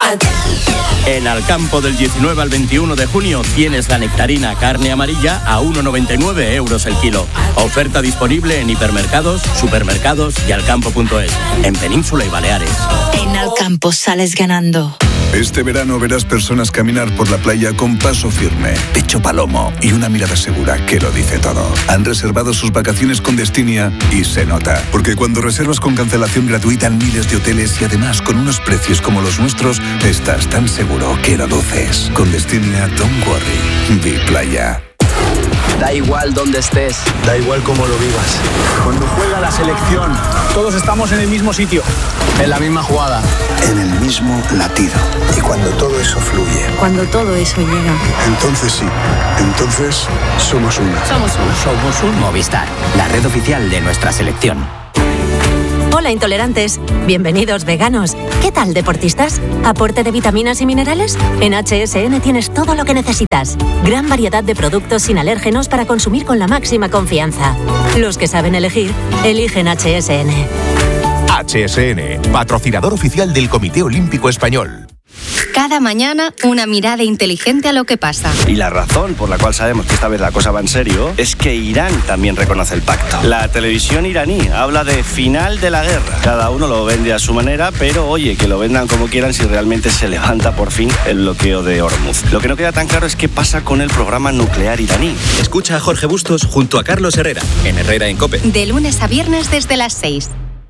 En Alcampo del 19 al 21 de junio tienes la nectarina carne amarilla a 1,99 euros el kilo. Oferta disponible en hipermercados, supermercados y alcampo.es. En Península y Baleares. En Alcampo sales ganando. Este verano verás personas caminar por la playa con paso firme, pecho palomo y una mirada segura que lo dice todo. Han reservado sus vacaciones con Destinia y se nota. Porque cuando reservas con cancelación gratuita en miles de hoteles y además con unos precios como los nuestros, estás tan seguro que lo luces. Con Destinia, don't worry. Be playa. Da igual dónde estés, da igual cómo lo vivas. Cuando juega la selección, todos estamos en el mismo sitio, en la misma jugada, en el mismo latido. Y cuando todo eso fluye, cuando todo eso llega, entonces sí, entonces somos uno. Somos un Movistar, la red oficial de nuestra selección. Hola intolerantes, bienvenidos veganos. ¿Qué tal deportistas? ¿Aporte de vitaminas y minerales? En HSN tienes todo lo que necesitas. Gran variedad de productos sin alérgenos para consumir con la máxima confianza. Los que saben elegir, eligen HSN. HSN, patrocinador oficial del Comité Olímpico Español. Cada mañana, una mirada inteligente a lo que pasa. Y la razón por la cual sabemos que esta vez la cosa va en serio es que Irán también reconoce el pacto. La televisión iraní habla de final de la guerra. Cada uno lo vende a su manera, pero oye, que lo vendan como quieran si realmente se levanta por fin el bloqueo de Hormuz. Lo que no queda tan claro es qué pasa con el programa nuclear iraní. Escucha a Jorge Bustos junto a Carlos Herrera, en Herrera en COPE. De lunes a viernes desde las 6.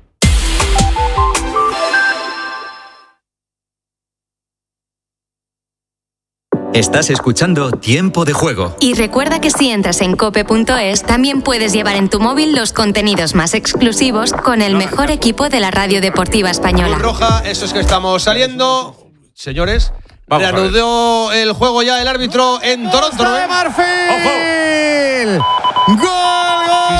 Estás escuchando Tiempo de Juego. Y recuerda que si entras en cope.es, también puedes llevar en tu móvil los contenidos más exclusivos con el mejor equipo de la radio deportiva española. Roja, eso es que estamos saliendo. Señores, reanudó el juego ya el árbitro en Toronto. ¡Costa de Marfil! ¡Gol, gol,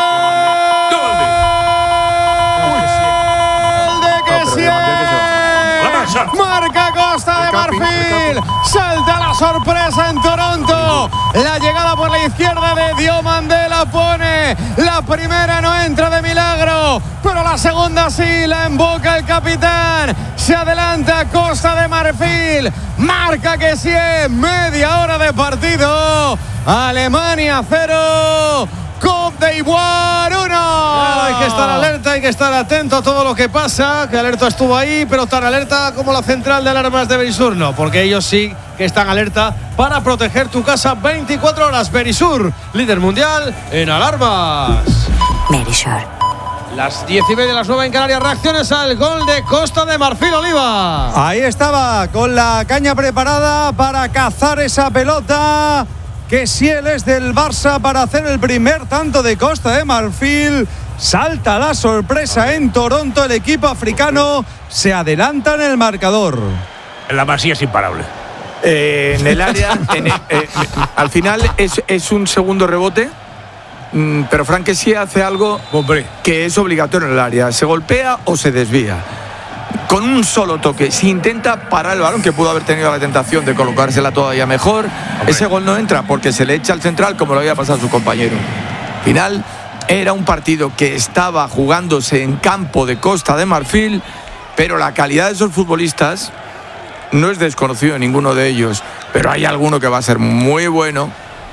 gol! ¡De Kessié! ¡Marca Costa de Marfil! ¡Salta la sorpresa en Toronto! La llegada por la izquierda de Diomandé la pone. La primera no entra de milagro, pero la segunda sí, la emboca el capitán. Se adelanta Costa de Marfil. Marca Kessié, media hora de partido. Alemania 0. Côte d'Ivoire 1. Hay que estar alerta, hay que estar atento a todo lo que pasa. Que alerta estuvo ahí, pero tan alerta como la central de alarmas de Verisur. No, porque ellos sí que están alerta para proteger tu casa 24 horas. Verisur, líder mundial en alarmas. Verisur. Las 10:30, las 9 en Canarias. Reacciones al gol de Costa de Marfil, Oliva. Ahí estaba, con la caña preparada para cazar esa pelota. Que si él es del Barça para hacer el primer tanto de Costa de Marfil. Salta la sorpresa en Toronto. El equipo africano se adelanta en el marcador. La Masía es imparable. En el área, al final es un segundo rebote, pero Franck Kessié hace algo que es obligatorio en el área. Se golpea o se desvía. Con un solo toque, si intenta parar el balón, que pudo haber tenido la tentación de colocársela todavía mejor, ese gol no entra porque se le echa al central como lo había pasado a su compañero. Al final era un partido que estaba jugándose en campo de Costa de Marfil, pero la calidad de esos futbolistas no es desconocido en ninguno de ellos, pero hay alguno que va a ser muy bueno,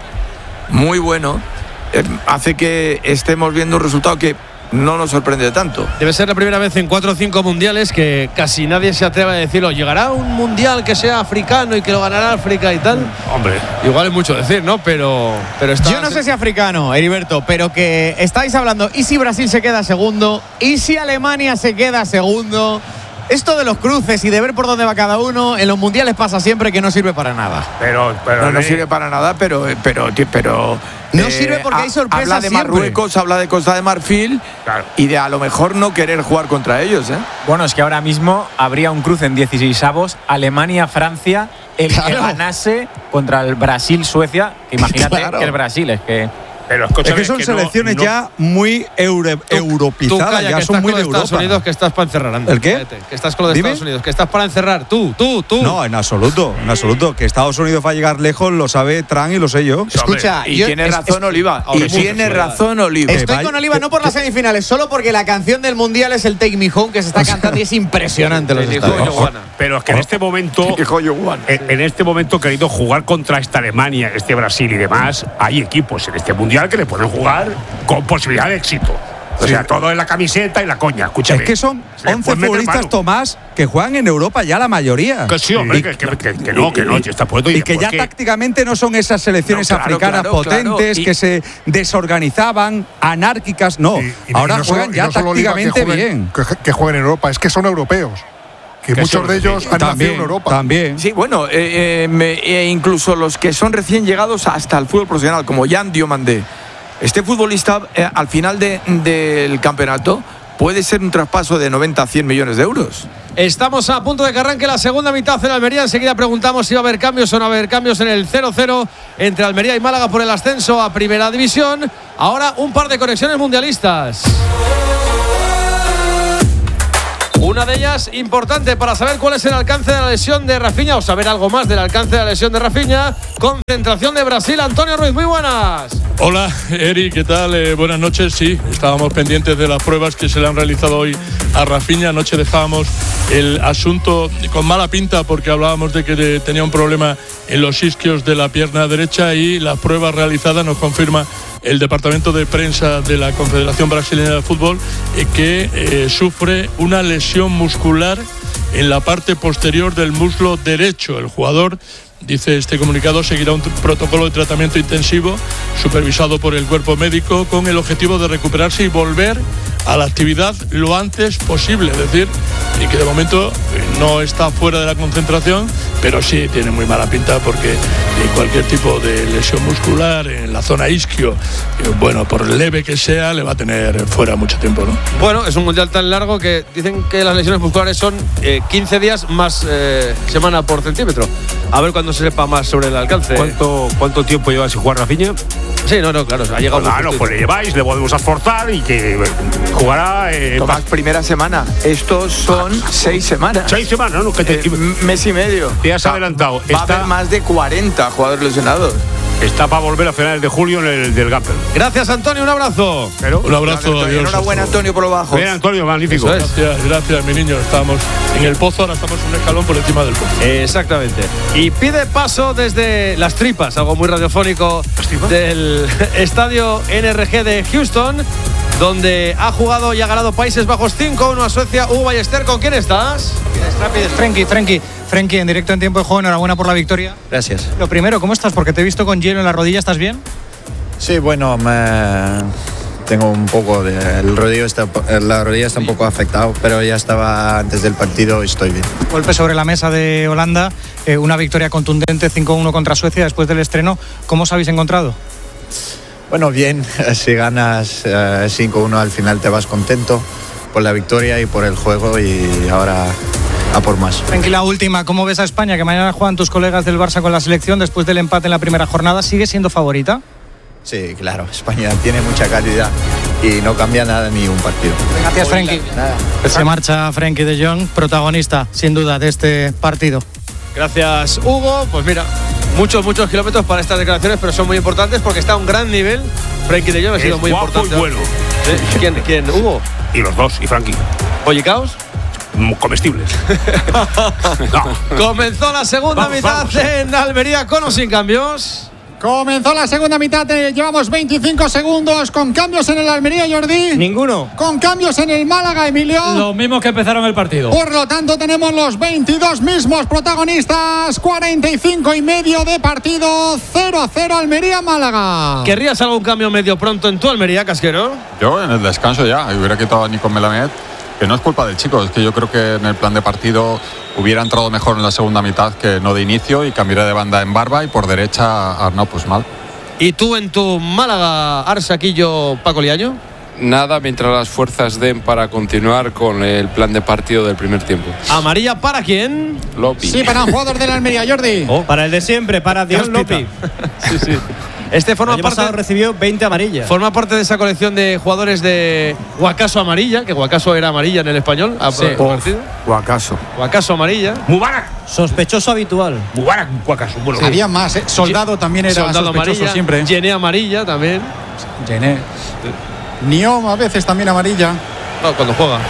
hace que estemos viendo un resultado que no nos sorprende tanto. Debe ser la primera vez en 4 o 5 mundiales que casi nadie se atreve a decirlo. ¿Llegará un mundial que sea africano y que lo ganará África y tal? Hombre, igual es mucho decir, ¿no? Pero está... Yo no sé si africano, Heriberto, pero que estáis hablando, ¿y si Brasil se queda segundo? ¿Y si Alemania se queda segundo? Esto de los cruces y de ver por dónde va cada uno en los mundiales pasa siempre que no sirve para nada. Pero no sirve para nada, pero no sirve porque hay sorpresas. Habla de Marruecos, habla de Costa de Marfil, claro, y de a lo mejor no querer jugar contra ellos, ¿eh? Bueno, es que ahora mismo habría un cruce en 16avos, Alemania-Francia, el que ganase contra el Brasil-Suecia. Imagínate que el Brasil es que Pero es que son selecciones ya muy europeizadas, calla, ya que son muy de Estados Europa. Unidos, que estás para encerrar, anda. ¿El qué? Cállate, que estás con lo de Dime. Estados Unidos, que estás para encerrar. Tú. No, en absoluto. Que Estados Unidos va a llegar lejos, lo sabe Trump y lo sé yo. Escucha, y tiene razón Oliva. Y tiene razón Oliva. Estoy con Oliva no por las semifinales, solo porque la canción del Mundial es el Take Me Home, que se está cantando y es impresionante los estadios. Pero es que en este momento, querido, jugar contra esta Alemania, este Brasil y demás, hay equipos en este Mundial que le pueden jugar con posibilidad de éxito. O sea, todo en la camiseta y la coña, escúchame. Es que son 11 futbolistas, Tomás, que juegan en Europa ya la mayoría. Que sí, hombre, que no, ya está puesto. Y que ya tácticamente no son esas selecciones africanas potentes que se desorganizaban, anárquicas, no. Ahora juegan ya tácticamente bien. Que jueguen en Europa, es que son europeos. Que muchos de ellos han nacido en Europa. También. Sí, bueno, incluso los que son recién llegados hasta el fútbol profesional, como Jan Diomandé. Este futbolista, al final del campeonato, puede ser un traspaso de 90 a 100 millones de euros. Estamos a punto de que arranque la segunda mitad en Almería. Enseguida preguntamos si va a haber cambios o no va a haber cambios en el 0-0 entre Almería y Málaga por el ascenso a Primera División. Ahora un par de conexiones mundialistas. Una de ellas importante para saber cuál es el alcance de la lesión de Rafinha o saber algo más del alcance de la lesión de Rafinha. Concentración de Brasil. Antonio Ruiz, muy buenas. Hola, Eri, ¿qué tal? Buenas noches. Sí, estábamos pendientes de las pruebas que se le han realizado hoy a Rafinha. Anoche dejábamos el asunto con mala pinta porque hablábamos de que tenía un problema en los isquios de la pierna derecha y las pruebas realizadas nos confirma el departamento de prensa de la Confederación Brasileña de Fútbol que sufre una lesión muscular en la parte posterior del muslo derecho. El jugador, dice este comunicado, seguirá un protocolo de tratamiento intensivo supervisado por el cuerpo médico con el objetivo de recuperarse y volver a la actividad lo antes posible. Es decir, y que de momento no está fuera de la concentración, pero sí tiene muy mala pinta porque cualquier tipo de lesión muscular en la zona isquio, bueno, por leve que sea, le va a tener fuera mucho tiempo, ¿no? Bueno, es un mundial tan largo que dicen que las lesiones musculares son 15 días más semana por centímetro. A ver cuándo se sepa más sobre el alcance. ¿Cuánto tiempo lleva sin jugar Rafinha? Sí, claro, ha llegado. Pues le lleváis, le podemos esforzar y que jugará. Tomás, primera semana. Estos son 6 semanas. 6 semanas, ¿no? Mes y medio. Te has adelantado. Va a haber más de 40 jugadores lesionados. Está para volver a finales de julio en el del Gamper. Gracias, Antonio, un abrazo. Un abrazo, adiós. Enhorabuena, Antonio, por lo bajo. Bien, Antonio, magnífico. Gracias, mi niño. Estábamos en el pozo, ahora estamos un escalón por encima del pozo. Exactamente. Y pide paso desde las tripas, algo muy radiofónico del estadio NRG de Houston, donde ha jugado y ha ganado Países Bajos 5-1 a Suecia. Hugo Ballester, ¿con quién estás? Frenkie, en directo en tiempo de juego, enhorabuena por la victoria. Gracias. Lo primero, ¿cómo estás? Porque te he visto con hielo en la rodilla, ¿estás bien? Sí, bueno, tengo un poco de... La rodilla está un poco afectado, pero ya estaba antes del partido y estoy bien. Golpe sobre la mesa de Holanda, una victoria contundente 5-1 contra Suecia después del estreno. ¿Cómo os habéis encontrado? Bueno, bien, si ganas 5-1 al final te vas contento por la victoria y por el juego y ahora a por más. Tranquila, última, ¿cómo ves a España? Que mañana juegan tus colegas del Barça con la selección después del empate en la primera jornada. ¿Sigue siendo favorita? Sí, claro, España tiene mucha calidad y no cambia nada ni un partido. Gracias, Frenkie. Se marcha Frenkie de Jong, protagonista, sin duda, de este partido. Gracias, Hugo. Pues mira, muchos kilómetros para estas declaraciones, pero son muy importantes porque está a un gran nivel. Frenkie de Jong ha sido muy importante. Y bueno. ¿Quién? ¿Hugo? Y los dos, y Frenkie. ¿Pollicaos? Comestibles. No. Comenzó la segunda mitad en Almería con o sin cambios. Comenzó la segunda mitad, llevamos 25 segundos con cambios en el Almería, Jordi. Ninguno. Con cambios en el Málaga, Emilio. Los mismos que empezaron el partido. Por lo tanto, tenemos los 22 mismos protagonistas. 45 y medio de partido. 0-0 Almería-Málaga. ¿Querrías algún cambio medio pronto en tu Almería, Casquero? Yo en el descanso ya. Hubiera quitado a Nico Melamed. Que no es culpa del chico, es que yo creo que en el plan de partido hubiera entrado mejor en la segunda mitad que no de inicio y cambiaría de banda en Barba y por derecha Arnau pues mal. ¿Y tú en tu Málaga, Arsaquillo, Paco Liaño? Nada, mientras las fuerzas den para continuar con el plan de partido del primer tiempo. ¿Amarilla para quién? Lopi. Sí, para un jugador de la Almería, Jordi. Para el de siempre, para Dios Lopi. Sí. Este forma parte. Recibió 20 amarillas. Forma parte de esa colección de jugadores de Guacaso amarilla, que Guacaso era amarilla en el español. Guacaso amarilla. Mubarak. Sospechoso habitual. Mubarak, Guacaso. Bueno, había más, ¿eh? Soldado también era Soldado sospechoso amarilla, siempre. Yené amarilla también. Yené. Niom a veces también amarilla. No, cuando juega.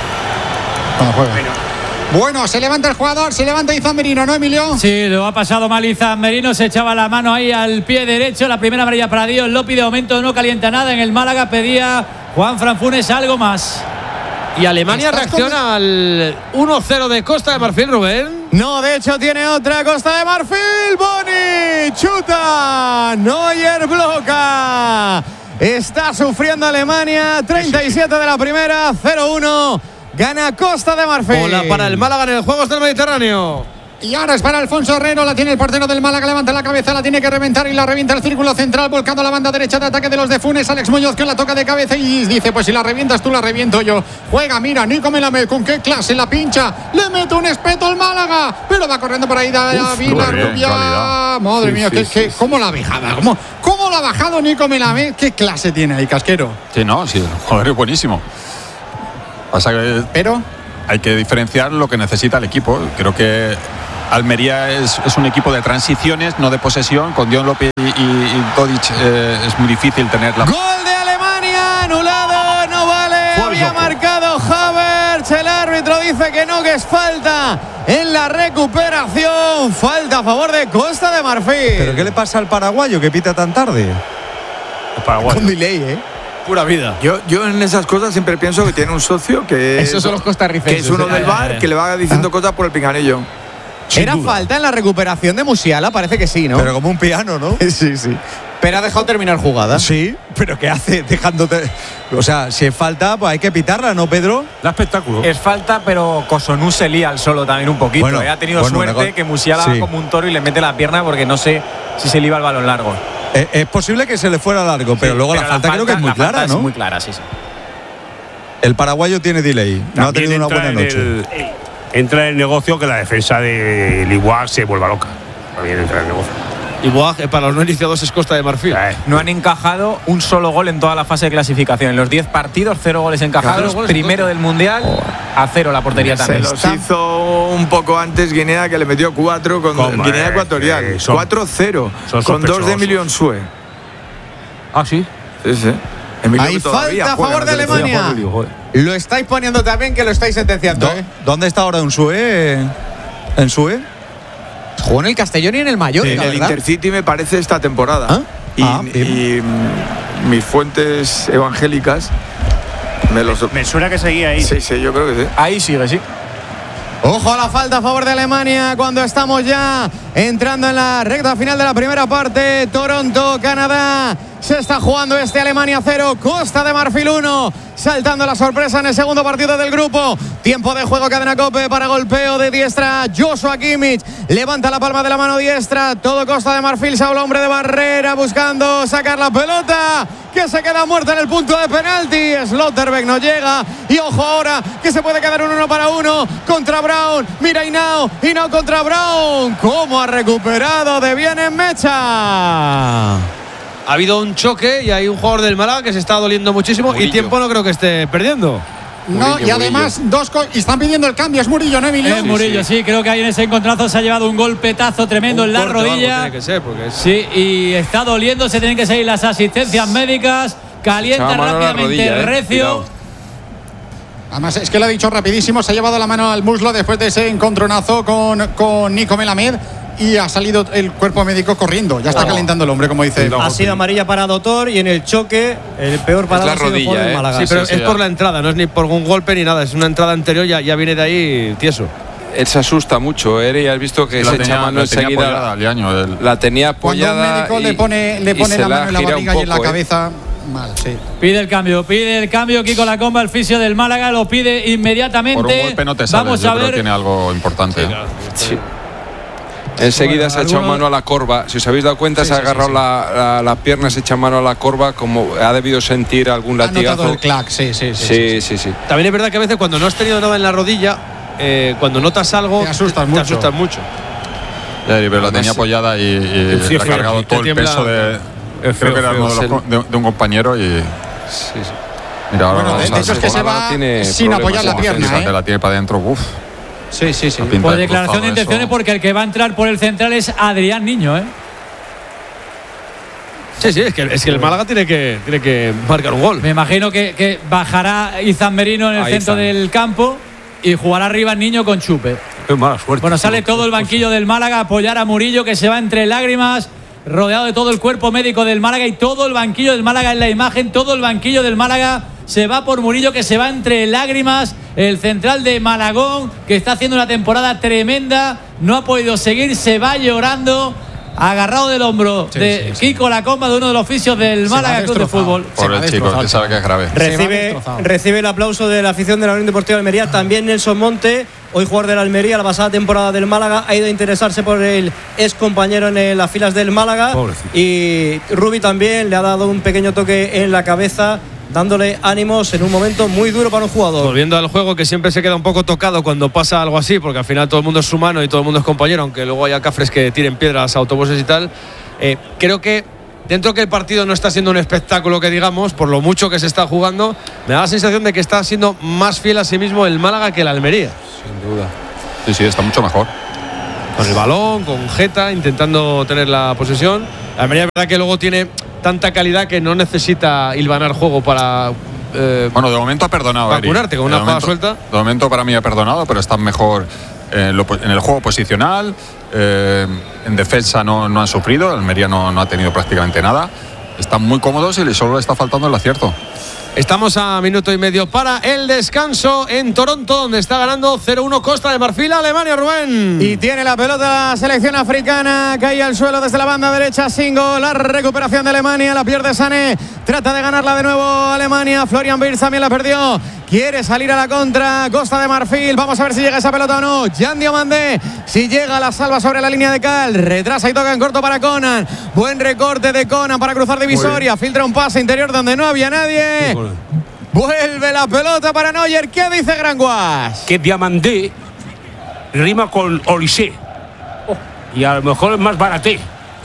Bueno, se levanta el jugador, se levanta Izan Merino, ¿no, Emilio? Sí, lo ha pasado mal Izan Merino, se echaba la mano ahí al pie derecho, la primera amarilla para Dios López, de momento no calienta nada, en el Málaga pedía Juanfran Funes algo más. Y Alemania reacciona al 1-0 de Costa de Marfil, Rubén. No, de hecho tiene otra Costa de Marfil. Boni chuta, Neuer bloca. Está sufriendo Alemania, 37 de la primera, 0-1. Gana Costa de Marfil. Bola para el Málaga en el Juegos del Mediterráneo. Y ahora es para Alfonso Herrero, la tiene el portero del Málaga, levanta la cabeza, la tiene que reventar y la revienta el círculo central, volcando la banda derecha de ataque de los de Funes. Alex Muñoz que la toca de cabeza y dice, pues si la revientas tú, la reviento yo. Juega, mira, Nico Melamed, con qué clase la pincha, le mete un espeto al Málaga, pero va corriendo por ahí Rubia. Madre mía, ¿cómo la ha bajado? ¿Cómo la ha bajado Nico Melamed? ¿Qué clase tiene ahí, Casquero? Sí, el jugador es buenísimo. Pasa que pero hay que diferenciar lo que necesita el equipo. Creo que Almería es un equipo de transiciones, no de posesión. Con Dion López y Todic es muy difícil tener la... Gol de Alemania, anulado, no vale. Había marcado Havertz, el árbitro dice que no, que es falta en la recuperación. Falta a favor de Costa de Marfil. ¿Pero qué le pasa al paraguayo que pita tan tarde? El paraguayo. Con delay, pura vida. Yo en esas cosas siempre pienso que tiene un socio que esos son los costarricenses, que es uno del bar que le va diciendo cosas por el pinganillo. Era falta en la recuperación de Musiala, parece que sí, ¿no? Pero como un piano, ¿no? Sí. Pero ha dejado terminar jugada. Sí, pero ¿qué hace dejándote? O sea, si es falta, pues hay que pitarla, ¿no, Pedro? Da espectáculo. Es falta, pero Kosunu se lía al solo también un poquito. Bueno, ha tenido suerte que Musiala va como un toro y le mete la pierna porque no sé si se le iba el balón largo. Es posible que se le fuera largo, pero luego la falta creo que es muy clara, ¿no? Es muy clara, sí. El paraguayo tiene delay. No ha tenido una buena noche. Entra en el negocio que la defensa de Liwag se vuelva loca. También entra en el negocio. Liwag, para los no iniciados, es Costa de Marfil. No han encajado un solo gol en toda la fase de clasificación. En los 10 partidos, 0 goles encajados. Primero del Mundial, a 0 la portería también. Se los hizo un poco antes Guinea, que le metió 4 con Guinea Ecuatorial. 4-0 con 2 de Emilio Nsue. ¿Ah, sí? Sí. Hay falta a favor de Alemania. Lo estáis poniendo también, que lo estáis sentenciando. ¿Dónde está ahora Nsue? ¿Nsue? Jugó en el Castellón y en el Mallorca, en el Intercity me parece esta temporada. Y mis fuentes evangélicas me suena que seguía ahí. Sí, yo creo que sí. Ahí sigue, sí. Ojo a la falta a favor de Alemania cuando estamos ya entrando en la recta final de la primera parte. Toronto, Canadá. Se está jugando Alemania 0, Costa de Marfil 1. Saltando la sorpresa en el segundo partido del grupo. Tiempo de juego, cadena COPE para golpeo de diestra. Joshua Kimmich levanta la palma de la mano diestra. Todo Costa de Marfil, se habla hombre de barrera buscando sacar la pelota, que se queda muerta en el punto de penalti. Slotterbeck no llega. Y ojo ahora que se puede quedar un 1-1 contra Brown. Mira Hinao contra Brown. ¿Cómo ha recuperado de bien en Mecha? Ha habido un choque y hay un jugador del Málaga que se está doliendo muchísimo. Murillo. Y tiempo no creo que esté perdiendo. No, y además están pidiendo el cambio. Es Murillo, ¿no, Emilio? Es Murillo, sí. Creo que ahí en ese encontrazo se ha llevado un golpetazo tremendo en la rodilla. Tiene que ser, porque sí, y está doliendo. Se tienen que seguir las asistencias médicas. Calienta rápidamente Recio. Además, es que lo ha dicho rapidísimo. Se ha llevado la mano al muslo después de ese encontronazo con Nico Melamed. Y ha salido el cuerpo médico corriendo. Ya está calentando el hombre, como dice. Ha sido amarilla para Dotor y en el choque, el peor parado la rodilla, ha sido Málaga. Sí, pero es por la entrada, no es ni por un golpe ni nada. Es una entrada anterior, ya viene de ahí tieso. Él se asusta mucho, y has visto que se echa mano enseguida. La tenía apoyada. Cuando un médico le pone la mano en la barriga y en la cabeza. Mal, sí. Pide el cambio Kiko Lacomba, el fisio del Málaga, lo pide inmediatamente. Por un golpe no te sales. Vamos a ver. Creo que tiene algo importante. Sí. Enseguida se ha echado mano a la corva. Si os habéis dado cuenta, se ha agarrado la pierna, se echa mano a la corva, como ha debido sentir algún latigazo. Ha notado el clac, sí. También es verdad que a veces cuando no has tenido nada en la rodilla, cuando notas algo, te asustas mucho. Pero la tenía apoyada y le ha cargado todo el peso Creo que era uno de un compañero y. Sí. Mira, ahora Bueno, de hecho es que se va sin apoyar la pierna. La tiene para adentro. Uf. Sí. Por declaración de intenciones, porque el que va a entrar por el central es Adrián Niño, ¿eh? Sí, es que el Málaga tiene que marcar un gol. Me imagino que bajará Izan Merino en el centro del campo y jugará arriba el Niño con Chupe. Qué mala suerte. Bueno, sale todo el banquillo del Málaga a apoyar a Murillo, que se va entre lágrimas, rodeado de todo el cuerpo médico del Málaga, y todo el banquillo del Málaga en la imagen. Todo el banquillo del Málaga se va por Murillo, que se va entre lágrimas. El central de Malagón, que está haciendo una temporada tremenda, no ha podido seguir, se va llorando, agarrado del hombro de Kiko Lacomba, de uno de los oficios del Málaga Club de Fútbol. Por el chico, que sabe que es grave. Recibe el aplauso de la afición de la Unión Deportiva de Almería. También Nelson Monte, hoy jugador de la Almería, la pasada temporada del Málaga, ha ido a interesarse por el ex compañero en las filas del Málaga. Pobrecito. Y Rubi también le ha dado un pequeño toque en la cabeza, dándole ánimos en un momento muy duro para un jugador. Volviendo al juego, que siempre se queda un poco tocado cuando pasa algo así, porque al final todo el mundo es humano y todo el mundo es compañero, aunque luego haya cafres que tiren piedras a autobuses y tal. Creo que dentro que el partido no está siendo un espectáculo, que digamos, por lo mucho que se está jugando, me da la sensación de que está siendo más fiel a sí mismo el Málaga que el Almería. Sin duda. Sí, está mucho mejor. Con el balón, con Geta, intentando tener la posesión. La Almería es verdad que luego tiene tanta calidad que no necesita hilvanar juego para bueno, de momento ha perdonado, vacunarte con una jugada suelta. De momento para mí ha perdonado, pero están mejor en el juego posicional. En defensa no han sufrido. Almería no ha tenido prácticamente nada. Están muy cómodos y solo le está faltando el acierto. Estamos a minuto y medio para el descanso en Toronto, donde está ganando 0-1 Costa de Marfil a Alemania, Rubén. Y tiene la pelota la selección africana, cae al suelo desde la banda derecha, Singo, la recuperación de Alemania, la pierde Sané, trata de ganarla de nuevo Alemania, Florian Wirtz también la perdió, quiere salir a la contra Costa de Marfil, vamos a ver si llega esa pelota o no. Jan Diomandé, si llega, la salva sobre la línea de cal, retrasa y toca en corto para Conan, buen recorte de Conan para cruzar divisoria, filtra un pase interior donde no había nadie. Vuelve la pelota para Neuer. ¿Qué dice Granguas? Que Diamandé rima con Olysée. Y a lo mejor es más baraté.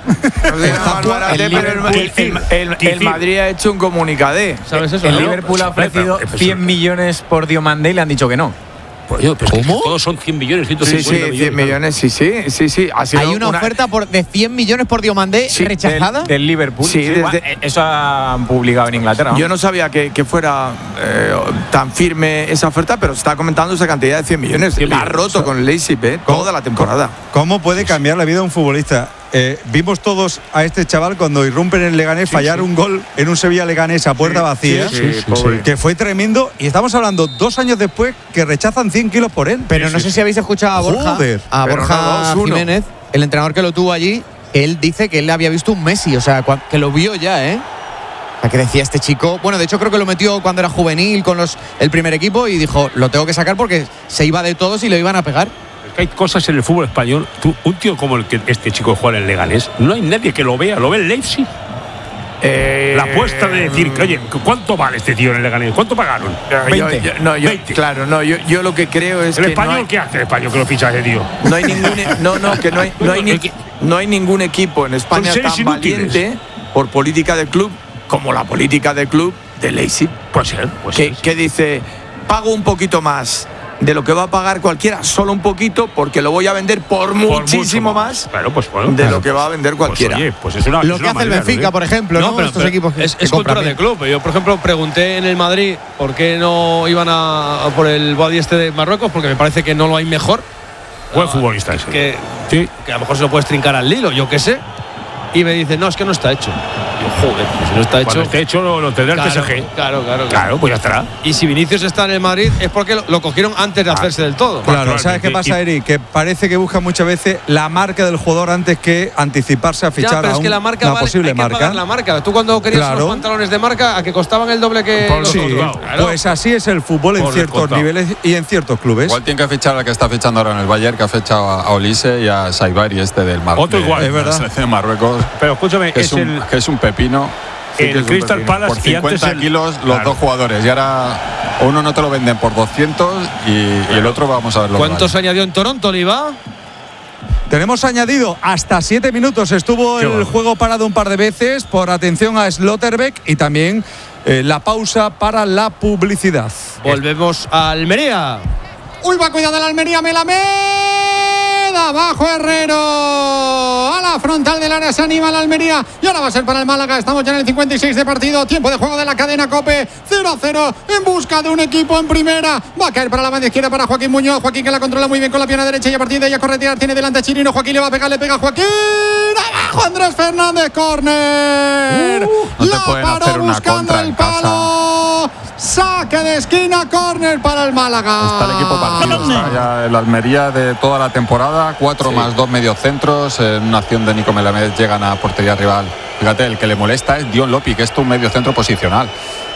El Madrid ha hecho un comunicadé. ¿Sabes eso? El Liverpool ha ofrecido 100 millones por Diomandé y le han dicho que no. Pues ¿cómo? Todos son 100 millones, 150 millones. 100 millones, sí. Hay una oferta de 100 millones por Diomandé rechazada. Del Liverpool. Sí, eso han publicado en Inglaterra, ¿no? Yo no sabía que fuera tan firme esa oferta, pero se está comentando esa cantidad de 100 millones. La ha roto con el Leipzig toda la temporada. ¿Cómo puede cambiar la vida de un futbolista? Vimos todos a este chaval cuando irrumpe en el Leganés fallar un gol en un Sevilla-Leganés a puerta vacía, que fue tremendo, y estamos hablando 2 años después que rechazan 100 kilos por él. Pero no sé si habéis escuchado a Borja Jiménez, el entrenador que lo tuvo allí. Él dice que él había visto un Messi, o sea, que lo vio ya, O sea, que decía este chico, bueno, de hecho creo que lo metió cuando era juvenil con el primer equipo y dijo, lo tengo que sacar porque se iba de todos y lo iban a pegar. Hay cosas en el fútbol español. Un tío como el que este chico juega en el Leganés, no hay nadie que lo vea. ¿Lo ve el Leipzig? La apuesta de decir, oye, ¿cuánto vale este tío en el Leganés? ¿Cuánto pagaron? 20. 20. Claro, yo lo que creo es ¿El que español qué hace el español que lo ficha ese tío? No hay ningún no hay ningún equipo en España tan valiente por política del club como la política del club de Leipzig. Puede ser. Que dice, pago un poquito más de lo que va a pagar cualquiera, solo un poquito, porque lo voy a vender por muchísimo más de lo que va a vender cualquiera. Pues es una, lo que hace el Benfica, por ejemplo, ¿no? Pero estos equipos es cultura del club. Yo, por ejemplo, pregunté en el Madrid por qué no iban a por el Boadi este de Marruecos, porque me parece que no lo hay mejor. Buen futbolista ese. Que a lo mejor se lo puedes trincar al Lilo, yo qué sé. Y me dice, no, es que no está hecho. Yo, joder, pues si no está hecho. Cuando esté hecho lo tendrá el PSG. Claro, pues ya estará. Y si Vinicius está en el Madrid es porque lo cogieron antes de hacerse del todo. Claro, ¿sabes qué pasa, Eric? Que parece que busca muchas veces la marca del jugador antes que anticiparse a fichar pero a es que la marca una posible hay que marca. Pagar la marca. Tú cuando querías los pantalones de marca, a que costaban el doble que los otros. Pues así es el fútbol en ciertos niveles y en ciertos clubes. Igual tiene que fichar al que está fichando ahora en el Bayern, que ha fichado a Olise y a Saibari, este del Marruecos. Otro igual, es verdad. La selección de Marruecos. Pero escúchame, que es un pepino. El Crystal Palace por 50 kilos los dos jugadores, y ahora uno no te lo venden por 200 y el otro vamos a verlo. ¿Cuántos añadió en Toronto, Oliva? Tenemos añadido hasta 7 minutos. Estuvo el juego parado un par de veces por atención a Slotterbeck y también la pausa para la publicidad. Volvemos a Almería. Uy, va, cuidado la Almería, Melamed. Abajo Herrero. A la frontal del área se anima la Almería. Y ahora va a ser para el Málaga. Estamos ya en el 56 de partido. Tiempo de juego de la cadena COPE. 0-0 en busca de un equipo en primera. Va a caer para la banda izquierda para Joaquín Muñoz. Joaquín que la controla muy bien con la pierna derecha y a partir de ella corretear. Tiene delante a Chirino. Joaquín le va a pegar, le pega a Joaquín. Abajo Andrés Fernández, córner. No te pueden hacer una contra en casa. Saque de esquina, córner para el Málaga. Está el equipo partido. Está ya el Almería de toda la temporada. 4 más 2 mediocentros. En una acción de Nico Melamed llegan a portería rival. Fíjate, el que le molesta es Dion Lopi, que es un mediocentro posicional.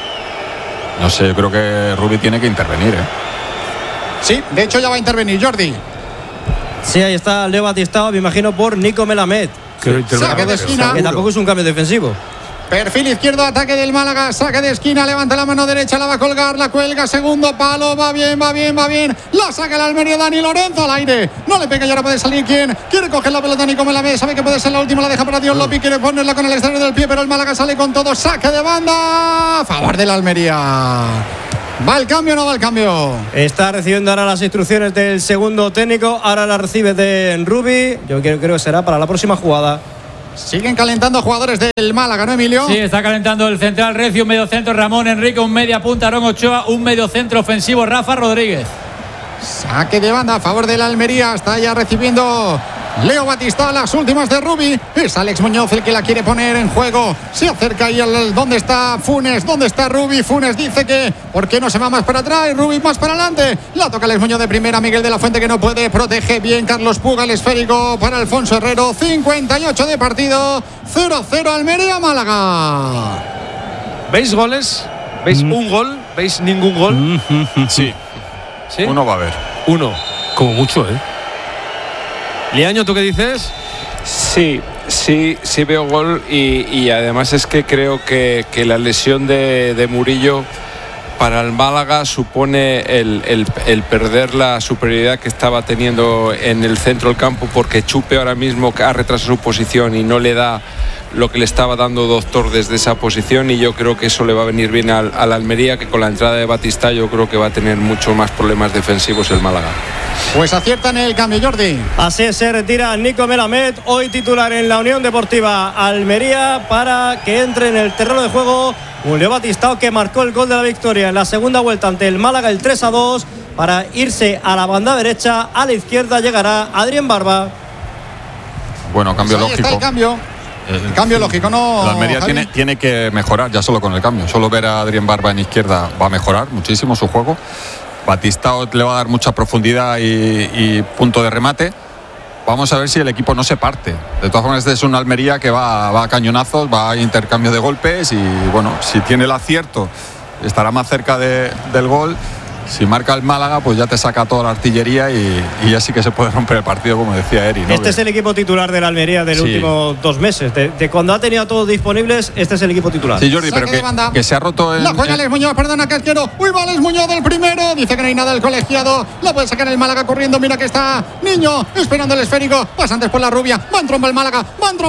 No sé, yo creo que Rubi tiene que intervenir. Sí, de hecho ya va a intervenir Jordi. Sí, ahí está Leo Batistao, me imagino por Nico Melamed. Saque de esquina. Que tampoco es un cambio defensivo. Perfil izquierdo, ataque del Málaga, saque de esquina, levanta la mano derecha, la va a colgar, la cuelga, segundo palo, va bien, la saca el Almería, Dani Lorenzo al aire, no le pega y ahora puede salir quien quiere coger la pelota, Nico Melamed, sabe que puede ser la última, la deja para Dion Lopi, quiere ponerla con el exterior del pie, pero el Málaga sale con todo, saque de banda, a favor del Almería. ¿Va el cambio o no va el cambio? Está recibiendo ahora las instrucciones del segundo técnico, ahora las recibe de Rubi, yo creo que será para la próxima jugada. Siguen calentando jugadores del Málaga, ¿no, Emilio? Sí, está calentando el central Recio, un medio centro Ramón Enrique, un media punta Aarón Ochoa, un medio centro ofensivo Rafa Rodríguez. Saque de banda a favor del Almería, está ya recibiendo Leo Batistao, las últimas de Rubi. Es Alex Muñoz el que la quiere poner en juego. Se acerca ahí ¿dónde está Funes? ¿Dónde está Rubi? Funes dice que ¿por qué no se va más para atrás? Rubi más para adelante. La toca Alex Muñoz de primera. Miguel de la Fuente que no puede. Protege bien Carlos Puga. El esférico para Alfonso Herrero. 58 de partido. 0-0 Almería Málaga. ¿Veis goles? ¿Veis un gol? ¿Veis ningún gol? Sí. ¿Sí? Uno va a haber. Uno. Como mucho, Liaño, ¿tú qué dices? Sí veo gol y además es que creo que la lesión de Murillo para el Málaga supone el perder la superioridad que estaba teniendo en el centro del campo, porque Chupe ahora mismo ha retrasado su posición y no le da lo que le estaba dando Doctor desde esa posición, y yo creo que eso le va a venir bien al Almería, que con la entrada de Batista yo creo que va a tener mucho más problemas defensivos el Málaga. Pues aciertan el cambio, Jordi. Así se retira Nico Melamed, hoy titular en la Unión Deportiva Almería, para que entre en el terreno de juego un Leo Batistao, que marcó el gol de la victoria en la segunda vuelta ante el Málaga, el 3-2, para irse a la banda derecha. A la izquierda llegará Adrián Barba. Bueno, cambio lógico. Está el cambio. El cambio lógico, ¿no? La Almería tiene que mejorar ya solo con el cambio. Solo ver a Adrián Barba en izquierda va a mejorar muchísimo su juego. Batistao le va a dar mucha profundidad y punto de remate. Vamos a ver si el equipo no se parte. De todas formas, este es una Almería que va a cañonazos, va a intercambio de golpes y, bueno, si tiene el acierto estará más cerca del gol. Si marca el Málaga, pues ya te saca toda la artillería y ya sí que se puede romper el partido, como decía Eri, ¿no? Este es el equipo titular de la Almería del último 2 meses. De cuando ha tenido a todos disponibles, este es el equipo titular. Sí, Jordi, pero que se ha roto el... La juega Alex Muñoz, perdona, Casquero. Uy, va Alex Muñoz del primero. Dice que no hay nada el colegiado. La puede sacar el Málaga corriendo. Mira que está Niño esperando el esférico. Pasa antes por la rubia. Va en tromba el Málaga.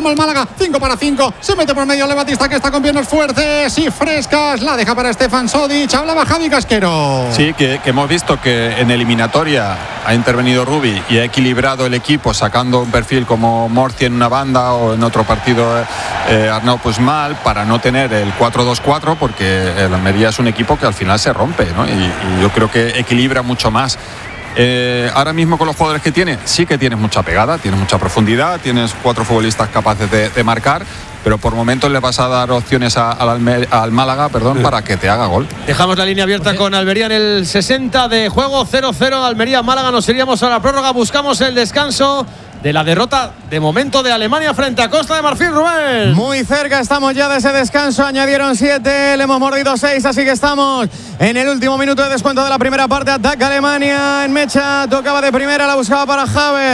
5 para 5. Se mete por medio Le Batista, que está con piernas fuertes y frescas. La deja para Stefan Sodic. Hablaba Javi Casquero. Sí, que hemos visto que en eliminatoria ha intervenido Rubi y ha equilibrado el equipo, sacando un perfil como Morci en una banda, o en otro partido Arnaud pues mal, para no tener el 4-2-4, porque el Almería es un equipo que al final se rompe, ¿no? Y yo creo que equilibra mucho más. Ahora mismo con los jugadores que tiene, sí que tienes mucha pegada, tienes mucha profundidad, tienes 4 futbolistas capaces de marcar, pero por momentos le vas a dar opciones al Málaga, para que te haga gol. Dejamos la línea abierta con Almería en el 60 de juego, 0-0 Almería-Málaga. Nos iríamos a la prórroga, buscamos el descanso de la derrota de momento de Alemania frente a Costa de Marfil, Rubén. Muy cerca estamos ya de ese descanso, añadieron 7, le hemos mordido 6, así que estamos en el último minuto de descuento de la primera parte. Ataca Alemania en mecha, tocaba de primera, la buscaba para Haver.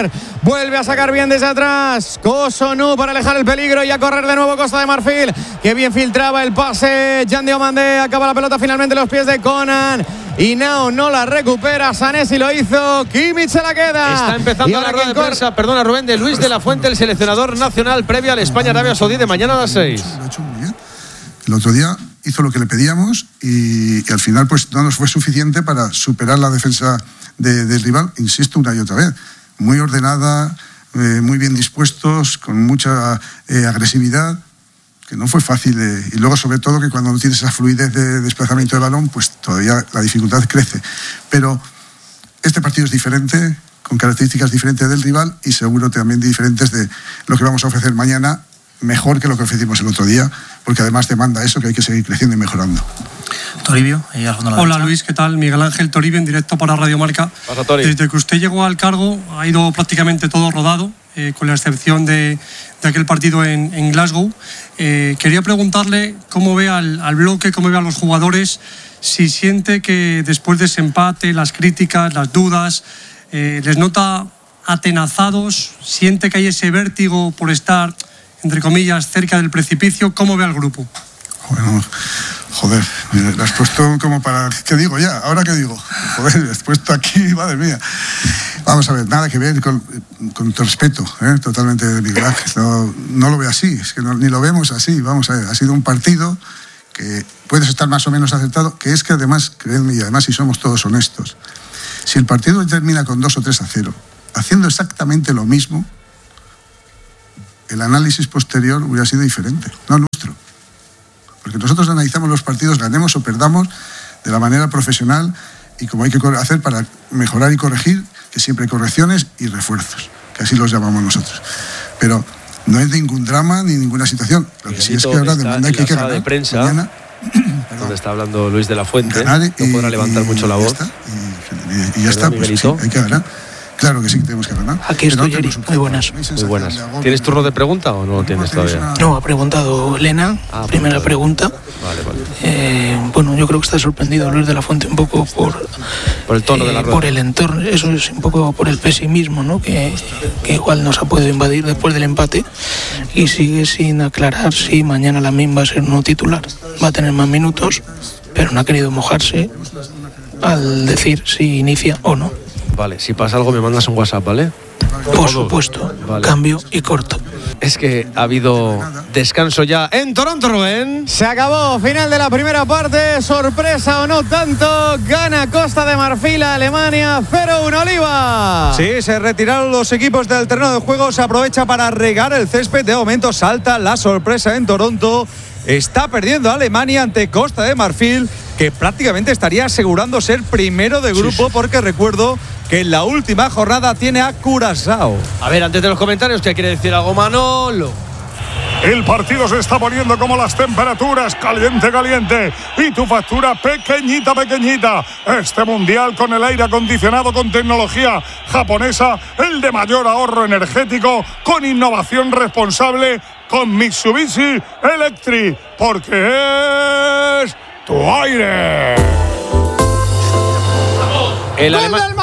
Vuelve a sacar bien desde atrás. Cossonu para alejar el peligro y a correr de nuevo Costa de Marfil. Que bien filtraba el pase. Jan Diomandé acaba la pelota finalmente en los pies de Conan. Y Nao no la recupera. Sanesi lo hizo. Kimmich se la queda. Está empezando la rueda de prensa, perdona Rubén, de Luis de la Fuente, el seleccionador nacional previo al España-Arabia Saudí de mañana a las 6. Lo ha hecho muy bien. El otro día hizo lo que le pedíamos y al final pues no nos fue suficiente para superar la defensa del rival. Insisto una y otra vez. Muy ordenada, muy bien dispuestos, con mucha agresividad, que no fue fácil. Y luego, sobre todo, que cuando no tienes esa fluidez de desplazamiento de balón, pues todavía la dificultad crece. Pero este partido es diferente, con características diferentes del rival y seguro también diferentes de lo que vamos a ofrecer mañana, mejor que lo que ofrecimos el otro día, porque además demanda eso, que hay que seguir creciendo y mejorando. Toribio, hola Luis, ¿qué tal? Miguel Ángel Toribio en directo para Radio Marca. Desde que usted llegó al cargo ha ido prácticamente todo rodado, con la excepción de aquel partido en Glasgow. Quería preguntarle cómo ve al bloque, cómo ve a los jugadores, si siente que después de ese empate, las críticas, las dudas, les nota atenazados, siente que hay ese vértigo por estar, entre comillas, cerca del precipicio. ¿Cómo ve al grupo? Bueno, joder, me has puesto como para... ¿Qué digo ya? ¿Ahora qué digo? Joder, me has puesto aquí, madre mía. Vamos a ver, nada que ver con tu respeto, totalmente de Miguel Ángel. No lo veo así, es que ni lo vemos así. Vamos a ver, ha sido un partido que puedes estar más o menos acertado, que es que además, créanme, y además si somos todos honestos, si el partido termina con 2 o 3-0, haciendo exactamente lo mismo, el análisis posterior hubiera sido diferente, no nuestro. Porque nosotros analizamos los partidos, ganemos o perdamos, de la manera profesional y como hay que hacer para mejorar y corregir, que siempre hay correcciones y refuerzos, que así los llamamos nosotros. Pero no es ningún drama ni ninguna situación. Lo que sí es que ahora demanda que hay que ganar. De prensa, mañana, donde está hablando Luis de la Fuente, no podrá levantar mucho la voz. Y ya está, pues sí, hay que ganar. Claro que sí que tenemos que ganar. Aquí estoy, Eri. Muy buenas. Muy buenas. ¿Tienes turno de pregunta o no lo tienes todavía? No, ha preguntado Elena. Primera pregunta. Vale. Bueno, yo creo que está sorprendido Luis de la Fuente un poco por el tono de la rueda. Por el entorno. Eso es un poco por el pesimismo, ¿no? Que igual nos ha podido invadir después del empate. Y sigue sin aclarar si mañana Lamine va a ser no titular. Va a tener más minutos, pero no ha querido mojarse al decir si inicia o no. Vale, si pasa algo me mandas un WhatsApp, ¿vale? Por supuesto, vale. Cambio y corto. Es que ha habido descanso ya en Toronto, Rubén. Se acabó, final de la primera parte. Sorpresa o no tanto, gana Costa de Marfil a Alemania 0-1 Oliva. Sí, se retiraron los equipos del terreno de juego. Se aprovecha para regar el césped. De momento salta la sorpresa en Toronto. Está perdiendo Alemania ante Costa de Marfil, que prácticamente estaría asegurando ser primero de grupo, porque recuerdo que en la última jornada tiene a Curazao. A ver, antes de los comentarios, ¿qué quiere decir algo Manolo? El partido se está poniendo como las temperaturas, caliente, caliente. Y tu factura pequeñita, pequeñita. Este mundial con el aire acondicionado con tecnología japonesa, el de mayor ahorro energético, con innovación responsable, con Mitsubishi Electric. Porque es tu aire. El alemán.